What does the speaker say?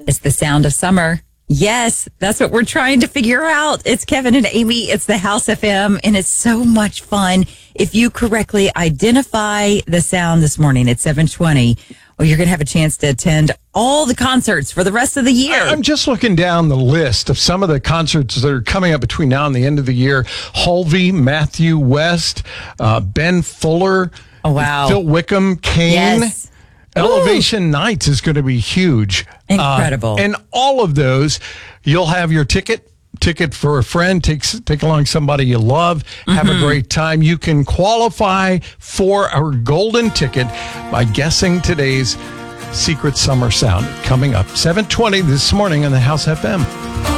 It's the sound of summer. Yes, that's what we're trying to figure out. It's Kevin and Amy. It's the House FM, and it's so much fun. If you correctly identify the sound this morning at 7:20, well, you're going to have a chance to attend all the concerts for the rest of the year. I'm just looking down the list of some of the concerts that are coming up between now and the end of the year. Halvey, Matthew West, Ben Fuller, Oh, wow. Phil Wickham, Kane. Yes. Elevation Nights is going to be huge. Incredible. And all of those, you'll have your ticket for a friend, take along somebody you love, have a great time. You can qualify for our golden ticket by guessing today's secret summer sound. Coming up 7:20 this morning on the House FM.